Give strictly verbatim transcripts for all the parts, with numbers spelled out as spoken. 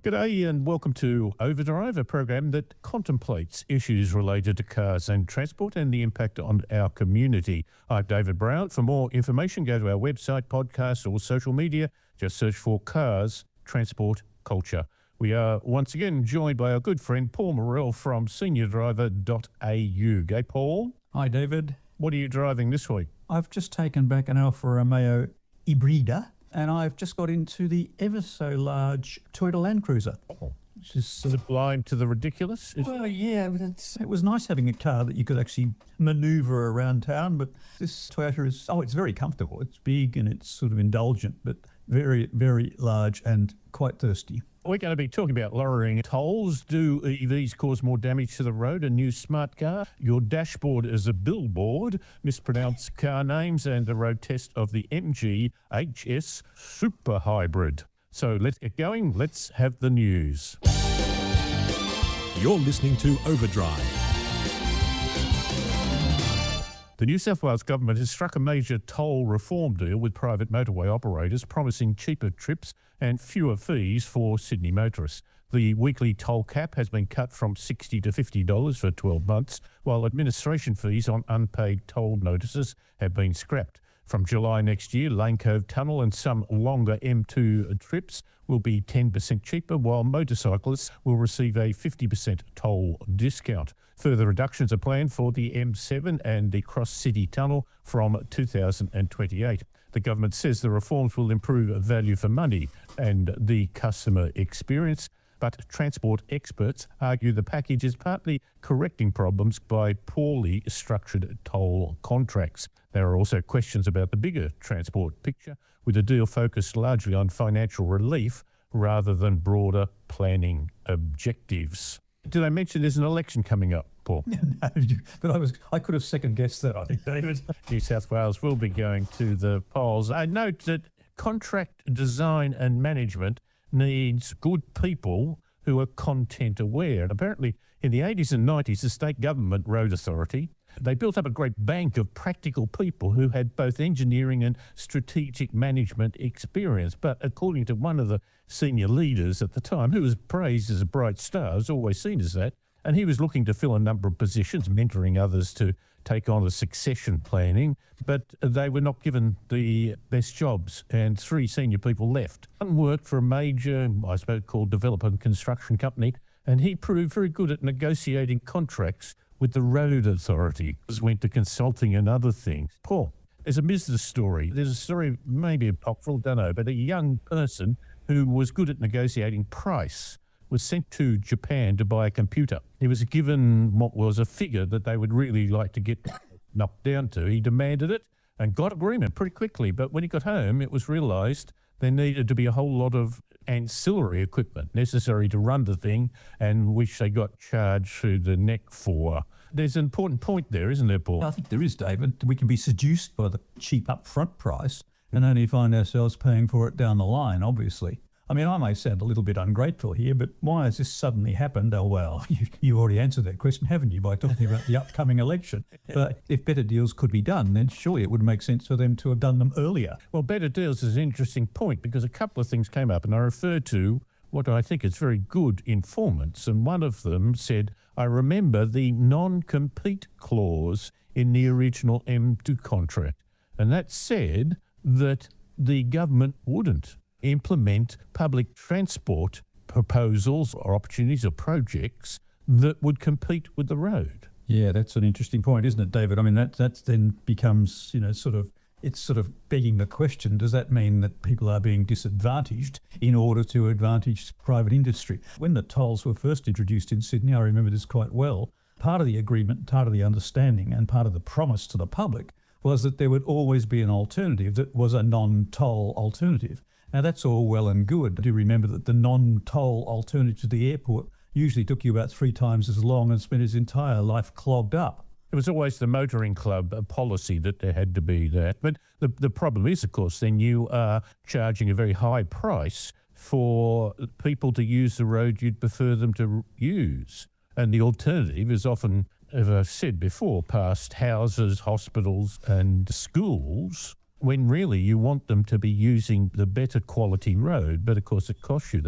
G'day and welcome to Overdrive, a program that contemplates issues related to cars and transport and the impact on our community. I'm David Brown. For more information, go to our website, podcast or social media. Just search for Cars, Transport, Culture. We are once again joined by our good friend Paul Morrell from senior driver dot a u. G'day, Paul. Hi, David. What are you driving this week? I've just taken back an Alfa Romeo Ibrida, and I've just got into the ever so large Toyota Land Cruiser. Oh. Which is sort of, Sublime to the ridiculous? Is- well, yeah, but it's, it was nice having a car that you could actually manoeuvre around town, but this Toyota is, oh, it's very comfortable. It's big and it's sort of indulgent, but very, very large and quite thirsty. We're going to be talking about lowering tolls. Do E Vs cause more damage to the road? A new smart car? Your dashboard is a billboard. Mispronounced car names and a road test of the M G H S Super Hybrid. So let's get going. Let's have the news. You're listening to Overdrive. The New South Wales government has struck a major toll reform deal with private motorway operators, promising cheaper trips and fewer fees for Sydney motorists. The weekly toll cap has been cut from sixty dollars to fifty dollars for twelve months, while administration fees on unpaid toll notices have been scrapped. From July next year, Lane Cove Tunnel and some longer M two trips will be ten percent cheaper, while motorcyclists will receive a fifty percent toll discount. Further reductions are planned for the M seven and the Cross City Tunnel from two thousand twenty-eight. The government says the reforms will improve value for money and the customer experience, but transport experts argue the package is partly correcting problems by poorly structured toll contracts. There are also questions about the bigger transport picture, with the deal focused largely on financial relief rather than broader planning objectives. Did I mention there's an election coming up, Paul? No, you- but I was I could have second guessed that, I think, David. New South Wales will be going to the polls. I note that contract design and management needs good people who are content aware. And apparently in the eighties and nineties, the state government road authority, they built up a great bank of practical people who had both engineering and strategic management experience. But according to one of the senior leaders at the time, who was praised as a bright star, was always seen as that, and he was looking to fill a number of positions, mentoring others to take on the succession planning, but they were not given the best jobs, and three senior people left. One worked for a major, I suppose, called developer and construction company, and he proved very good at negotiating contracts with the road authority. Went to consulting and other things. Paul, there's a business story. There's a story, maybe apocryphal, don't know, but a young person who was good at negotiating price was sent to Japan to buy a computer. He was given what was a figure that they would really like to get knocked down to. He demanded it and got agreement pretty quickly. But when he got home, it was realised there needed to be a whole lot of ancillary equipment necessary to run the thing, and which they got charged through the neck for. There's an important point there, isn't there, Paul? I think there is, David. We can be seduced by the cheap upfront price and only find ourselves paying for it down the line, obviously. I mean, I may sound a little bit ungrateful here, but why has this suddenly happened? Oh, well, you, you already answered that question, haven't you, by talking about the upcoming election? But if better deals could be done, then surely it would make sense for them to have done them earlier. Well, better deals is an interesting point because a couple of things came up, and I referred to what I think is very good informants, and one of them said, I remember the non-compete clause in the original M two contract, and that said that the government wouldn't implement public transport proposals or opportunities or projects that would compete with the road. Yeah, that's an interesting point, isn't it, David? I mean, that that then becomes, you know, sort of, it's sort of begging the question, does that mean that people are being disadvantaged in order to advantage private industry? When the tolls were first introduced in Sydney, I remember this quite well, part of the agreement, part of the understanding and part of the promise to the public was that there would always be an alternative that was a non-toll alternative. Now, that's all well and good. Do remember that the non-toll alternative to the airport usually took you about three times as long and spent his entire life clogged up. It was always the motoring club uh, policy that there had to be that. But the, the problem is, of course, then you are charging a very high price for people to use the road you'd prefer them to use. And the alternative is often, as I've said before, past houses, hospitals and schools, when really you want them to be using the better quality road. But of course it costs you that.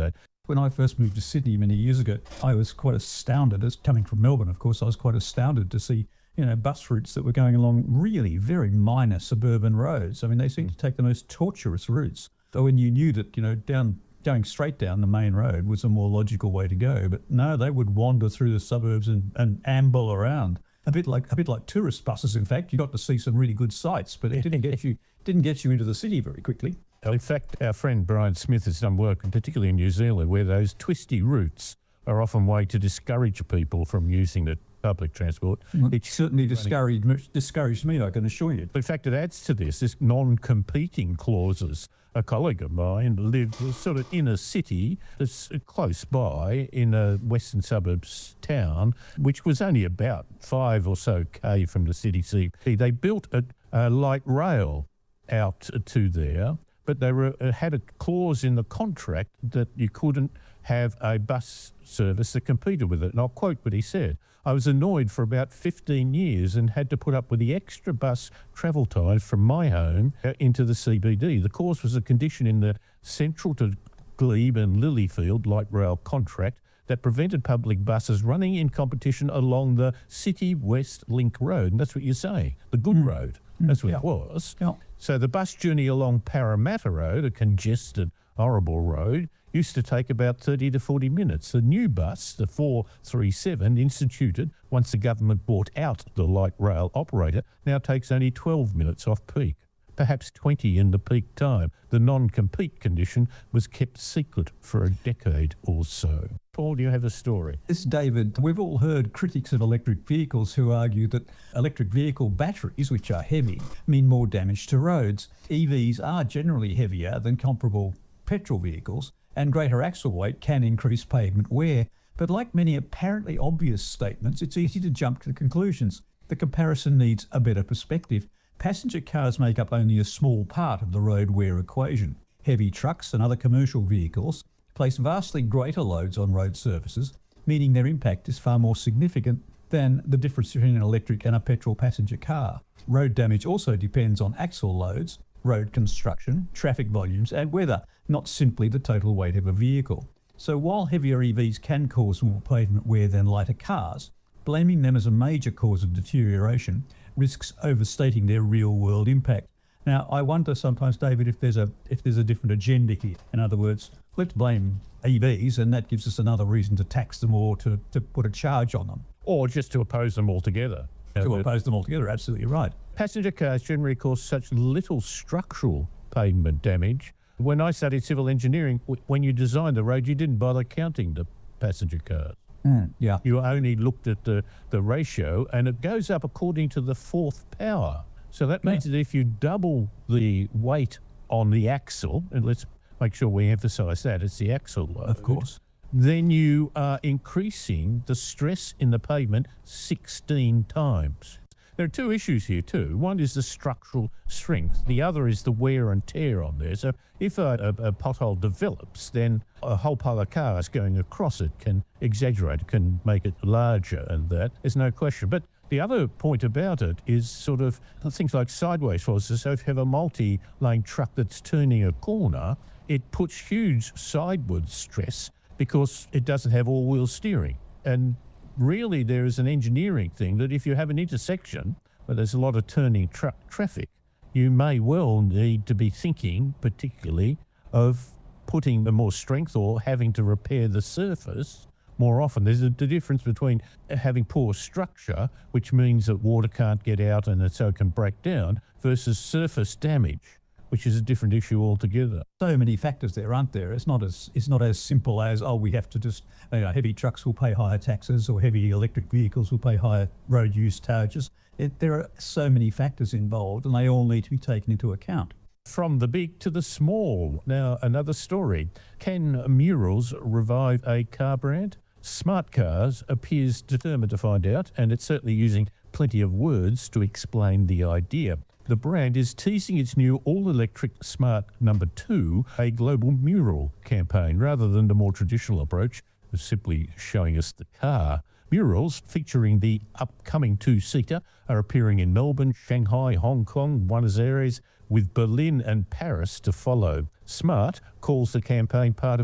When I first moved to Sydney many years ago, I was quite astounded, as coming from Melbourne, of course, I was quite astounded to see, you know, bus routes that were going along really very minor suburban roads. I mean, they seemed to take the most tortuous routes. So when you knew that, you know, down going straight down the main road was a more logical way to go. But no, they would wander through the suburbs and, and amble around. A bit like a bit like tourist buses, in fact. You got to see some really good sights, but it didn't get you didn't get you into the city very quickly. In fact, our friend Brian Smith has done work, particularly in New Zealand, where those twisty routes are often a way to discourage people from using the public transport. Well, it certainly discouraged, discouraged me, I can assure you. In fact, it adds to this, this non-competing clauses. A colleague of mine lived sort of in a city that's close by in a western suburbs town, which was only about five or so K from the city C P. They built a, a light rail out to there, but they were, uh, had a clause in the contract that you couldn't have a bus service that competed with it. And I'll quote what he said. I was annoyed for about fifteen years and had to put up with the extra bus travel time from my home into the C B D. The clause was a condition in the central to Glebe and Lilyfield light rail contract that prevented public buses running in competition along the City West Link Road. And that's what you're saying, the good mm. road. That's what yeah. it was. Yeah. So the bus journey along Parramatta Road, a congested, horrible road, used to take about thirty to forty minutes. The new bus, the four three seven, instituted once the government bought out the light rail operator, now takes only twelve minutes off peak, perhaps twenty in the peak time. The non-compete condition was kept secret for a decade or so. Paul, do you have a story? Yes, David. We've all heard critics of electric vehicles who argue that electric vehicle batteries, which are heavy, mean more damage to roads. E Vs are generally heavier than comparable petrol vehicles, and greater axle weight can increase pavement wear. But like many apparently obvious statements, it's easy to jump to conclusions. The comparison needs a better perspective. Passenger cars make up only a small part of the road wear equation. Heavy trucks and other commercial vehicles place vastly greater loads on road surfaces, meaning their impact is far more significant than the difference between an electric and a petrol passenger car. Road damage also depends on axle loads, road construction, traffic volumes and weather, not simply the total weight of a vehicle. So while heavier E Vs can cause more pavement wear than lighter cars, blaming them as a major cause of deterioration risks overstating their real-world impact. Now, I wonder sometimes, David, if there's a if there's a different agenda here. In other words, let's blame E Vs and that gives us another reason to tax them or to, to put a charge on them. Or just to oppose them altogether. To oppose them altogether, absolutely right. Passenger cars generally cause such little structural pavement damage. When I studied civil engineering, w- when you designed the road, you didn't bother counting the passenger cars. Mm, yeah. You only looked at the, the ratio, and it goes up according to the fourth power. So that means yeah. that if you double the weight on the axle, and let's make sure we emphasise that, it's the axle load. Of course. Then you are increasing the stress in the pavement sixteen times. There are two issues here too. One is the structural strength. The other is the wear and tear on there. So if a, a, a pothole develops, then a whole pile of cars going across it can exaggerate, can make it larger, and that. There's no question. But the other point about it is sort of things like sideways forces. So if you have a multi-lane truck that's turning a corner, it puts huge sideward stress because it doesn't have all-wheel steering. And really, there is an engineering thing that if you have an intersection where there's a lot of turning tra- traffic, you may well need to be thinking particularly of putting the more strength or having to repair the surface more often. There's a the difference between having poor structure, which means that water can't get out and it so it can break down, versus surface damage, which is a different issue altogether. So many factors there, aren't there? It's not as it's not as simple as, oh, we have to just, you know, heavy trucks will pay higher taxes or heavy electric vehicles will pay higher road use charges. It, there are so many factors involved and they all need to be taken into account. From the big to the small. Now, another story. Can murals revive a car brand? Smart Cars appears determined to find out, and it's certainly using plenty of words to explain the idea. The brand is teasing its new all-electric Smart Number Two, a global mural campaign, rather than the more traditional approach of simply showing us the car. Murals featuring the upcoming two-seater are appearing in Melbourne, Shanghai, Hong Kong, Buenos Aires, with Berlin and Paris to follow. Smart calls the campaign part of its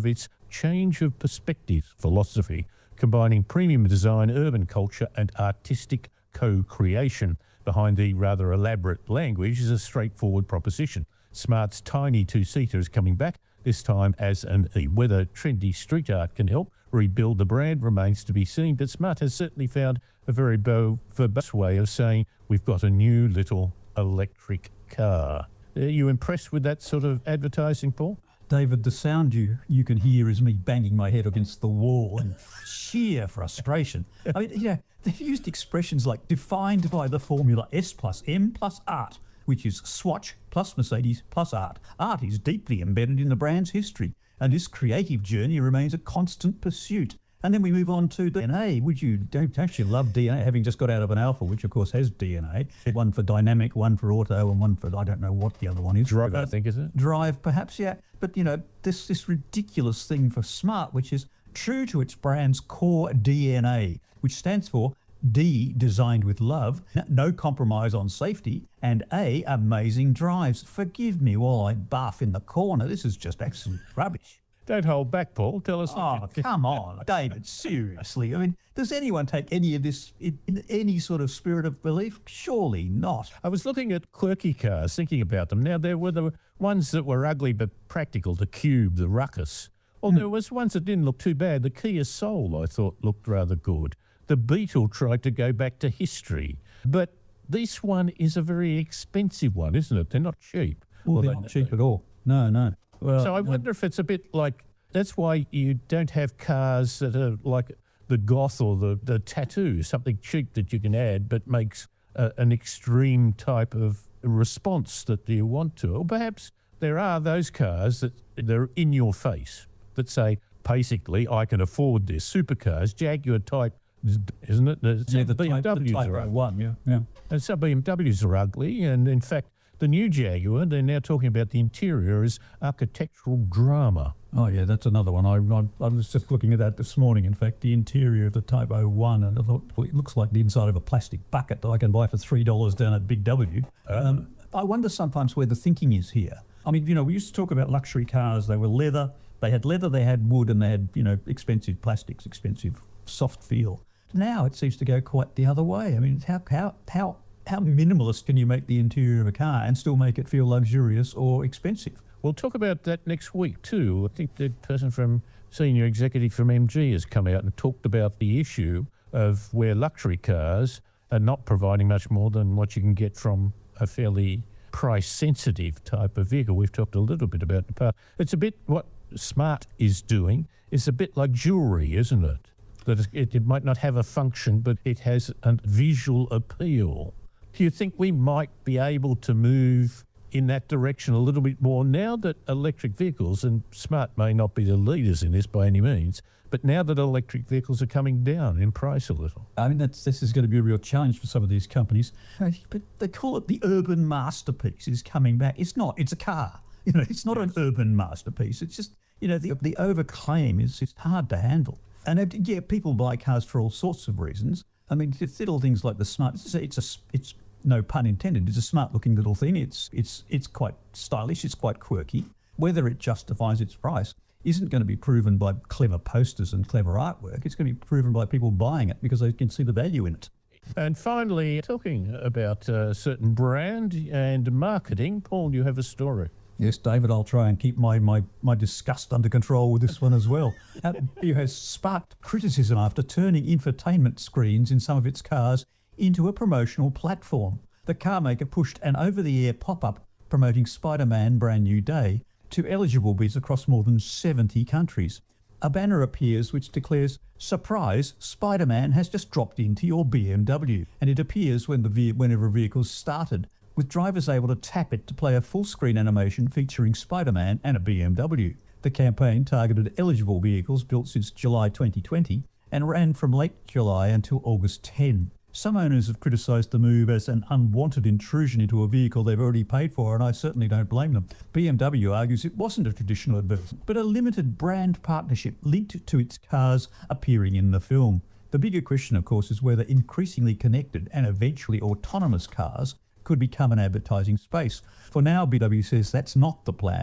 change of perspective philosophy, combining premium design, urban culture, and artistic co-creation. Behind the rather elaborate language is a straightforward proposition. Smart's tiny two-seater is coming back, this time as an E. Whether trendy street art can help rebuild the brand remains to be seen, but Smart has certainly found a very bo- verbose way of saying we've got a new little electric car. Are you impressed with that sort of advertising, Paul? David, the sound you, you can hear is me banging my head against the wall in sheer frustration. I mean, you know, they've used expressions like defined by the formula S plus M plus art, which is Swatch plus Mercedes plus art. Art is deeply embedded in the brand's history, and this creative journey remains a constant pursuit. And then we move on to D N A. Would you don't actually love D N A, having just got out of an Alpha, which of course has D N A, one for dynamic, one for auto, and one for, I don't know what the other one is. Drive, I think, is it? Drive, perhaps, yeah. But, you know, this, this ridiculous thing for Smart, which is true to its brand's core D N A, which stands for D, designed with love, no compromise on safety, and A, amazing drives. Forgive me while I barf in the corner. This is just absolute rubbish. Don't hold back, Paul. Tell us. Oh, come on, David, seriously. I mean, does anyone take any of this in, in any sort of spirit of belief? Surely not. I was looking at quirky cars, thinking about them. Now, there were the ones that were ugly but practical, the Cube, the Ruckus. Well, mm. there was ones that didn't look too bad. The Kia Soul, I thought, looked rather good. The Beetle tried to go back to history. But this one is a very expensive one, isn't it? They're not cheap. Well, well they're not cheap at all. No, no. Well, so I wonder if it's a bit like, that's why you don't have cars that are like the Goth or the, the Tattoo, something cheap that you can add but makes a, an extreme type of response that you want to. Or perhaps there are those cars that they're in your face that say, basically, I can afford this. Supercars, Jaguar type, isn't it? The, yeah, the B M Ws type, the type are ugly. one, yeah, yeah. And some B M Ws are ugly, and in fact, the new Jaguar, they're now talking about the interior as architectural drama. Oh, yeah, that's another one. I, I, I was just looking at that this morning, in fact, the interior of the Type oh one, and I thought, well, it looks like the inside of a plastic bucket that I can buy for three dollars down at Big W. Um, I wonder sometimes where the thinking is here. I mean, you know, we used to talk about luxury cars. They were leather. They had leather, they had wood, and they had, you know, expensive plastics, expensive soft feel. Now it seems to go quite the other way. I mean, how how how how minimalist can you make the interior of a car and still make it feel luxurious or expensive? We'll talk about that next week too. I think the person from senior executive from M G has come out and talked about the issue of where luxury cars are not providing much more than what you can get from a fairly price-sensitive type of vehicle. We've talked a little bit about the past. It's a bit what Smart is doing. It's a bit like jewellery, isn't it? That it, it might not have a function, but it has a visual appeal. Do you think we might be able to move in that direction a little bit more now that electric vehicles, and Smart may not be the leaders in this by any means, but now that electric vehicles are coming down in price a little? I mean, that's, this is going to be a real challenge for some of these companies. But they call it the urban masterpiece is coming back. It's not. It's a car. You know, it's not an urban masterpiece. It's just, you know, the, the overclaim is it's hard to handle. And yeah, people buy cars for all sorts of reasons. I mean, it's little things like the Smart. It's a, it's, a, it's no pun intended. It's a smart-looking little thing. It's it's it's quite stylish. It's quite quirky. Whether it justifies its price isn't going to be proven by clever posters and clever artwork. It's going to be proven by people buying it because they can see the value in it. And finally, talking about a certain brand and marketing, Paul, you have a story. Yes, David, I'll try and keep my, my, my disgust under control with this one as well. Uh, it has sparked criticism after turning infotainment screens in some of its cars into a promotional platform. The car maker pushed an over-the-air pop-up promoting Spider-Man Brand New Day to eligible bids across more than seventy countries. A banner appears which declares, "Surprise, Spider-Man has just dropped into your B M W," and it appears when the ve- whenever a vehicle's started, with drivers able to tap it to play a full-screen animation featuring Spider-Man and a B M W. The campaign targeted eligible vehicles built since July twenty twenty and ran from late July until August tenth. Some owners have criticised the move as an unwanted intrusion into a vehicle they've already paid for, and I certainly don't blame them. B M W argues it wasn't a traditional advertisement, but a limited brand partnership linked to its cars appearing in the film. The bigger question, of course, is whether increasingly connected and eventually autonomous cars could become an advertising space. For now, B M W says that's not the plan.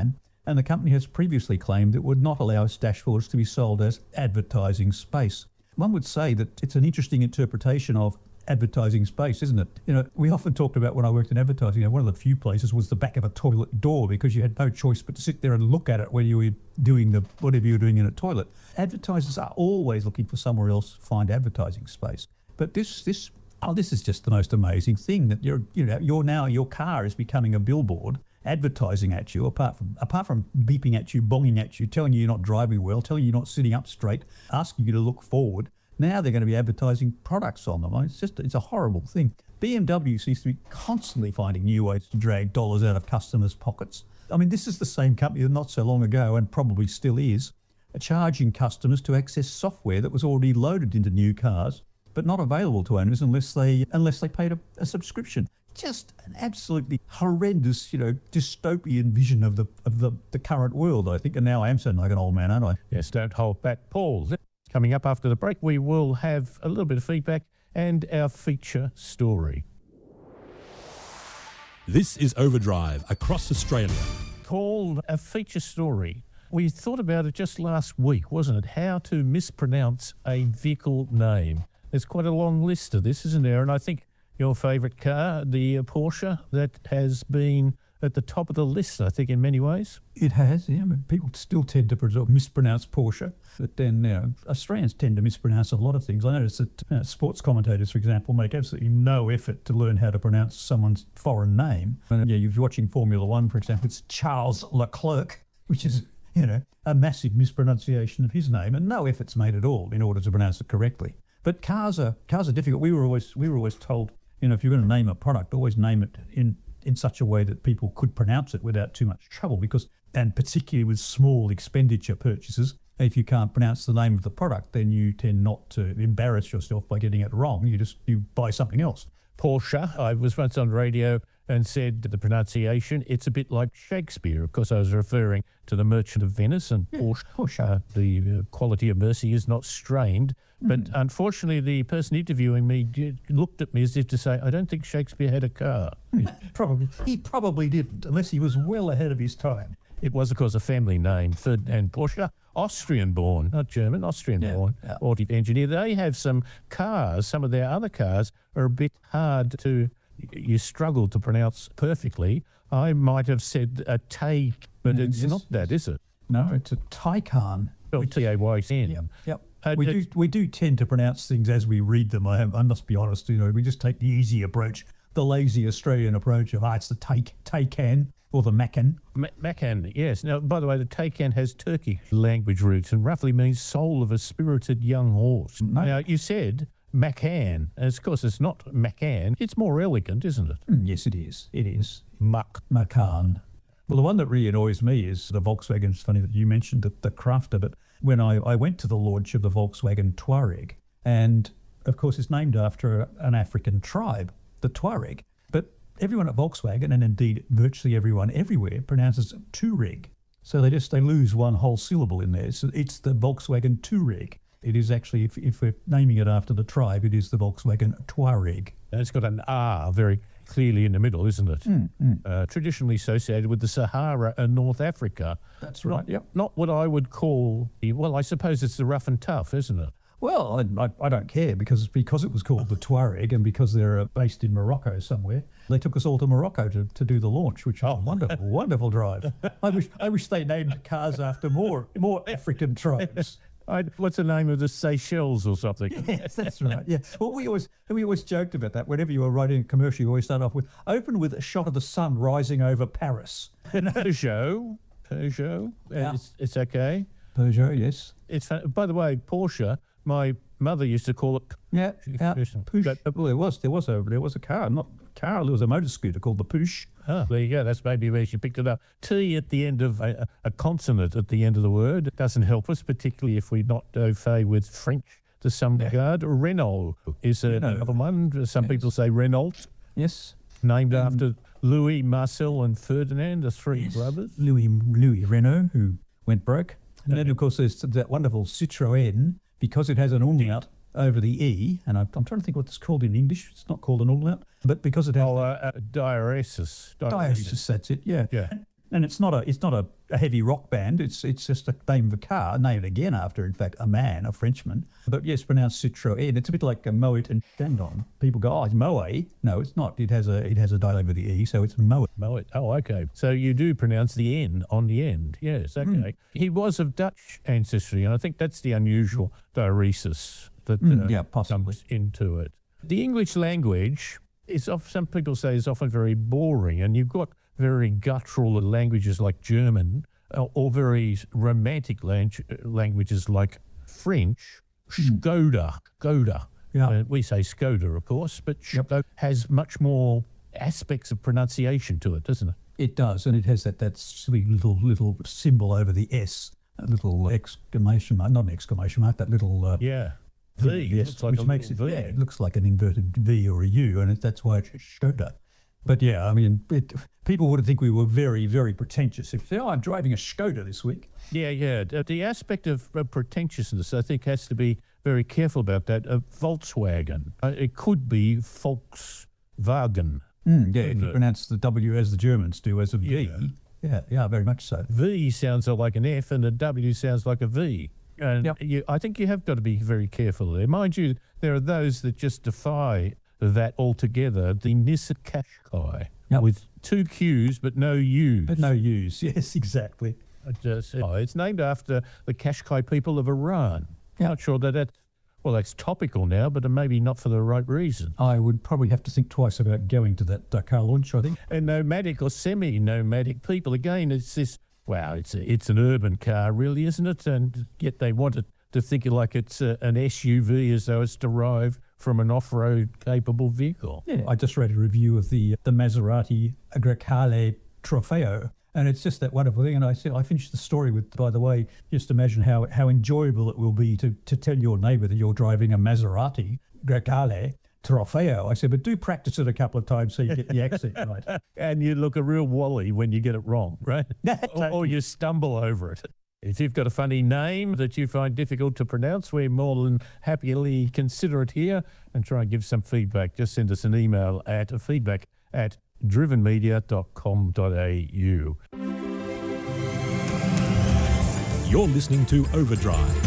And the company has previously claimed it would not allow its dashboards to be sold as advertising space. One would say that it's an interesting interpretation of advertising space, isn't it? You know, we often talked about when I worked in advertising, you know, one of the few places was the back of a toilet door because you had no choice but to sit there and look at it when you were doing the whatever you were doing in a toilet. Advertisers are always looking for somewhere else to find advertising space. But this, this, oh, this is just the most amazing thing that you're, you know, you're now, your car is becoming a billboard advertising at you, apart from apart from beeping at you, bonging at you, telling you you're not driving well, telling you you're not sitting up straight, asking you to look forward. Now they're going to be advertising products on them. It's just, it's a horrible thing. B M W seems to be constantly finding new ways to drag dollars out of customers' pockets. I mean, this is the same company that not so long ago, and probably still is, charging customers to access software that was already loaded into new cars, but not available to owners unless they unless they paid a, a subscription. Just an absolutely horrendous, you know, dystopian vision of the of the, the current world, I think. And now I am sounding like an old man, aren't I? Yes, don't hold back, Paul. Coming up after the break, we will have a little bit of feedback and our feature story. This is Overdrive across Australia. Called a feature story. We thought about it just last week, wasn't it? How to mispronounce a vehicle name. There's quite a long list of this, isn't there? And I think your favourite car, the uh, Porsche, that has been at the top of the list, I think, in many ways. It has, yeah. I mean, people still tend to mispronounce Porsche, but then, you know, Australians tend to mispronounce a lot of things. I notice that you know, sports commentators, for example, make absolutely no effort to learn how to pronounce someone's foreign name. And, yeah, if you're watching Formula One, for example, it's Charles Leclerc, which is, you know, a massive mispronunciation of his name, and no effort's made at all in order to pronounce it correctly. But cars are cars are difficult. We were always we were always told, you know, if you're going to name a product, always name it in in such a way that people could pronounce it without too much trouble, because, and particularly with small expenditure purchases, if you can't pronounce the name of the product, then you tend not to embarrass yourself by getting it wrong. You just, you buy something else. Porsche, I was once on radio and said the pronunciation, it's a bit like Shakespeare. Of course, I was referring to The Merchant of Venice, and yeah, Porsche, Porsche. Uh, the uh, quality of mercy is not strained. Mm. But unfortunately, the person interviewing me did, looked at me as if to say, I don't think Shakespeare had a car. Probably. He probably didn't, unless he was well ahead of his time. It was, of course, a family name, Ferdinand Porsche, Austrian-born, not German, Austrian-born, yeah, yeah. Automotive engineer. They have some cars, some of their other cars are a bit hard to, you struggle to pronounce perfectly. I might have said a Tay, but mm, it's yes, not that, is it? No, it's a Taycan. Oh, T A Y C N. Yep, yep. Uh, we do we do tend to pronounce things as we read them. I, have, I must be honest, you know, we just take the easy approach, the lazy Australian approach of, ah, it's the Tay, Taycan. Or the Macan. Ma- Macan, yes. Now, by the way, the Taycan has Turkish language roots and roughly means soul of a spirited young horse. No. Now, you said Macan. And of course, it's not Macan. It's more elegant, isn't it? Mm, yes, it is. It is. Muck. Macan. Well, the one that really annoys me is the Volkswagen. It's funny that you mentioned the, the crafter, but when I, I went to the launch of the Volkswagen Touareg, and of course, it's named after an African tribe, the Touareg. But everyone at Volkswagen, and indeed virtually everyone everywhere, pronounces Touareg. So they just, they lose one whole syllable in there. So it's the Volkswagen Touareg. It is actually, if, if we're naming it after the tribe, it is the Volkswagen Touareg. And it's got an R very clearly in the middle, isn't it? Mm, mm. Uh, traditionally associated with the Sahara and North Africa. That's right, not, yep. Not what I would call, well, I suppose it's the rough and tough, isn't it? Well, I, I, I don't care, because because it was called the Touareg, and because they're based in Morocco somewhere, they took us all to Morocco to, to do the launch, which was a wonderful, wonderful drive. I wish I wish they named cars after more more African tribes. I, what's the name of the Seychelles or something? Yes, that's right. Yeah. Well, we always we always joked about that. Whenever you were writing a commercial, you always start off with open with a shot of the sun rising over Paris. Peugeot, Peugeot, Yeah. it's, it's okay. Peugeot, yes. It's by the way, Porsche. My mother used to call it. Yeah, yeah. Push. But, uh, well, there was there was a there was a car, not car. There was a motor scooter called the Push. Ah, there you go. That's maybe where she picked it up. T at the end of a, a consonant at the end of the word doesn't help us, particularly if we're not au fait with French to some Yeah. regard. Renault is Renault. another one. Some Yes. people say Renault, Yes. named Um, after Louis, Marcel, and Ferdinand, the three Yes. brothers. Louis Louis Renault, who went broke, and then of course there's that wonderful Citroën, because it has an umlaut over the E, and I'm, I'm trying to think what it's called in English. It's not called an umlaut, but because it has Oh, uh, uh, diaresis. diaresis, that's it, yeah. Yeah. And it's not a it's not a, a heavy rock band. It's it's just a name of a car, named again after, in fact, a man, a Frenchman. But yes, pronounced Citroën. It's a bit like a Moet and Chandon. People go, oh, it's Moët. No, it's not. It has a it has a dial over the E, so it's Moët. Moet. Oh, okay. So you do pronounce the N on the end. Yes, okay. Mm. He was of Dutch ancestry, and I think that's the unusual diaresis that mm, uh, yeah, possibly. comes into it. The English language is, of, some people say, is often very boring, and you've got very guttural languages like German, or, or very romantic lang- languages like French. Skoda, Skoda. Yeah. Uh, we say Skoda, of course, but Yep. Skoda has much more aspects of pronunciation to it, doesn't it? It does, and it has that, that silly little little symbol over the S, a little exclamation mark, not an exclamation mark, that little uh, Yeah. V. yes, Looks like which a makes it, little V. yeah, it looks like an inverted V or a U, and it, that's why it's Skoda. But yeah, I mean, it, people would think we were very, very pretentious if they say, oh, I'm driving a Skoda this week. Yeah, yeah. The, the aspect of uh, pretentiousness, I think, has to be very careful about that. Uh, Volkswagen. Uh, it could be Volkswagen. Mm, yeah, if you it? pronounce the W as the Germans do, as a V. Yeah. Yeah, yeah, very much so. V sounds like an F and a W sounds like a V. And Yep. you, I think you have got to be very careful there. Mind you, there are those that just defy that altogether. The Nissan Qashqai Yep. with two Qs but no U's. But no U's. Yes, exactly. I just, oh, it's named after the Qashqai people of Iran. Yep. Not sure that that's, well, that's topical now, but maybe not for the right reason. I would probably have to think twice about going to that uh, car launch, I think. And nomadic or semi-nomadic people, again, it's this, wow, it's a, it's an urban car, really, isn't it? And yet they want it to think it like it's a, an S U V as though it's derived from an off-road capable vehicle. Yeah, I just read a review of the the Maserati Grecale Trofeo, and it's just that wonderful thing. And I said, I finished the story with, by the way, just imagine how how enjoyable it will be to to tell your neighbour that you're driving a Maserati Grecale Trofeo. I said, but do practice it a couple of times so you get the accent right. And you look a real wally when you get it wrong, right? or, or you stumble over it. If you've got a funny name that you find difficult to pronounce, we're more than happily consider it here and try and give some feedback. Just send us an email at feedback at driven media dot com dot a u. You're listening to Overdrive.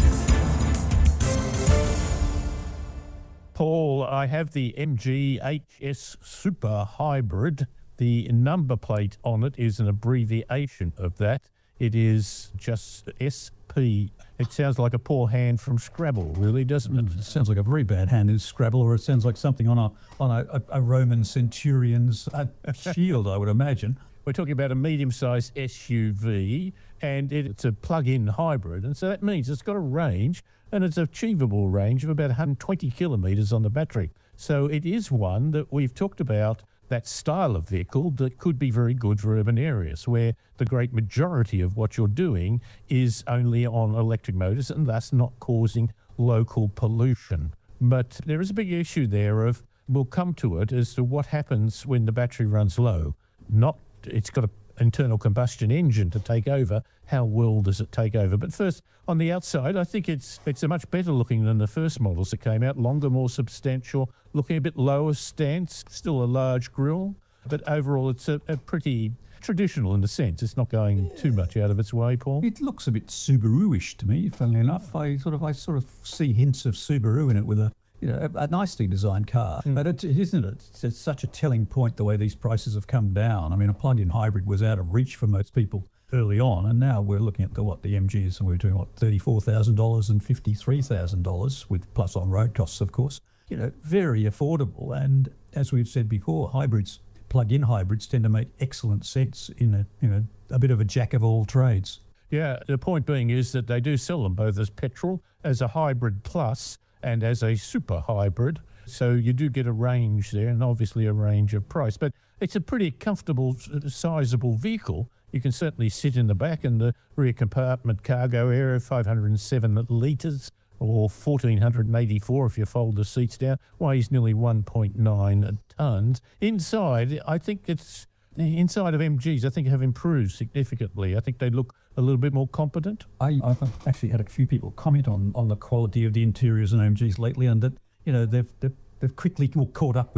Paul, I have the M G H S Super Hybrid. The number plate on it is an abbreviation of that. It is just S P. It sounds like a poor hand from Scrabble, really, doesn't it? Mm, it sounds like a very bad hand in Scrabble, or it sounds like something on a on a, a Roman centurion's uh, shield, I would imagine. We're talking about a medium-sized S U V, and it's a plug-in hybrid, and so that means it's got a range, and it's an achievable range of about one hundred twenty kilometres on the battery. So it is one that we've talked about, that style of vehicle that could be very good for urban areas where the great majority of what you're doing is only on electric motors and thus not causing local pollution. But there is a big issue there of, we'll come to it, as to what happens when the battery runs low. Not, it's got an internal combustion engine to take over. How well does it take over? But first, on the outside, I think it's it's a much better looking than the first models that came out. Longer, more substantial, looking a bit lower stance, still a large grille. But overall, it's a, a pretty traditional in the sense. It's not going too much out of its way, Paul. It looks a bit Subaru-ish to me, funnily enough. I sort of I sort of see hints of Subaru in it with a you know a, a nicely designed car. Mm. But it, isn't it? It's, it's such a telling point the way these prices have come down. I mean, a plug-in hybrid was out of reach for most people early on, and now we're looking at the what the M Gs, and we're doing what thirty-four thousand dollars and fifty-three thousand dollars with plus on road costs, of course. You know, very affordable. And as we've said before, hybrids, plug-in hybrids, tend to make excellent sense in a you know a bit of a jack of all trades. Yeah, the point being is that they do sell them both as petrol, as a hybrid plus, and as a super hybrid. So you do get a range there, and obviously a range of price. But it's a pretty comfortable, sizable vehicle. You can certainly sit in the back, and the rear compartment cargo area, five hundred seven litres, or one thousand four hundred eighty-four if you fold the seats down, weighs nearly one point nine tonnes. Inside, I think it's, the inside of M Gs, I think have improved significantly. I think they look a little bit more competent. I, I've actually had a few people comment on, on the quality of the interiors in M Gs lately, and that, you know, they've, they've, they've quickly caught up with the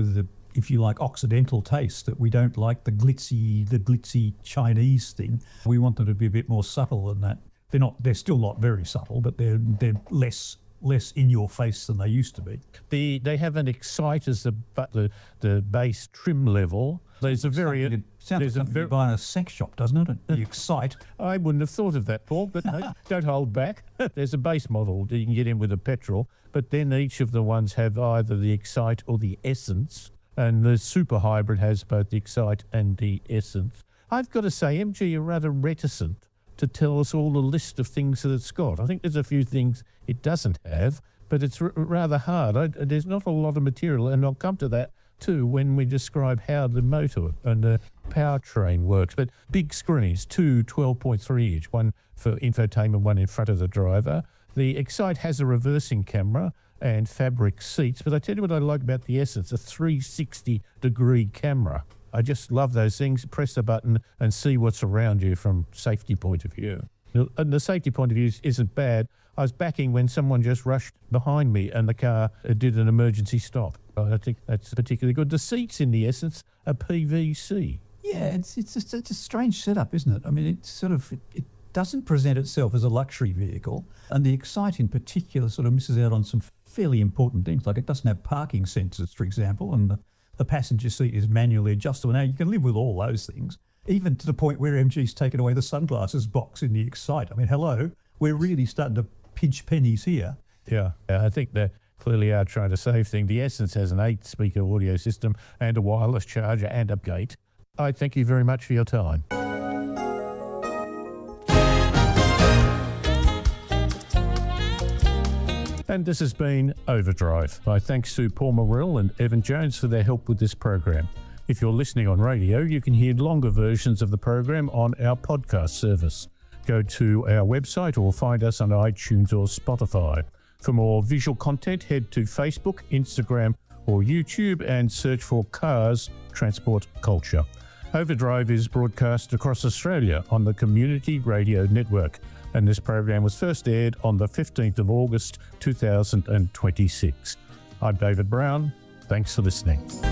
if you like, Occidental taste, that we don't like the glitzy, the glitzy Chinese thing. We want them to be a bit more subtle than that. They're not. They're still not very subtle, but they're they're less less in your face than they used to be. The they have an Excite as the but the the base trim level. There's a very It sounds there's like a something very you buy in a sex shop, doesn't it? The Excite. I wouldn't have thought of that, Paul, but no, don't hold back. There's a base model that you can get in with a petrol, but then each of the ones have either the Excite or the Essence, and the Super Hybrid has both the Excite and the Essence. I've got to say, M G are rather reticent to tell us all the list of things that it's got. I think there's a few things it doesn't have, but it's r- rather hard. I, there's not a lot of material, and I'll come to that too when we describe how the motor and the powertrain works. But big screens, two twelve point three inch, one for infotainment, one in front of the driver. The Excite has a reversing camera and fabric seats, but I tell you what I like about the Essence, a three sixty degree camera. I just love those things. Press the button and see what's around you from safety point of view. And the safety point of view isn't bad. I was backing when someone just rushed behind me and the car did an emergency stop. I think that's particularly good. The seats in the Essence are P V C. Yeah, it's it's just, it's a strange setup, isn't it? I mean, it's sort of it, it doesn't present itself as a luxury vehicle, and the Excite in particular sort of misses out on some fairly important things. Like it doesn't have parking sensors, for example, and the, the passenger seat is manually adjustable. Now you can live with all those things, even to the point where M G's taken away the sunglasses box in the Excite. I mean, hello, we're really starting to pinch pennies here. Yeah, yeah, I think they clearly are trying to save things. The Essence has an eight-speaker audio system and a wireless charger and a gate. I thank you very much for your time. And this has been Overdrive. My thanks to Paul Morrell and Evan Jones for their help with this program. If you're listening on radio, you can hear longer versions of the program on our podcast service. Go to our website or find us on iTunes or Spotify. For more visual content, head to Facebook, Instagram, or YouTube and search for Cars Transport Culture. Overdrive is broadcast across Australia on the Community Radio Network, and this program was first aired on the fifteenth of August two thousand twenty-six. I'm David Brown. Thanks for listening.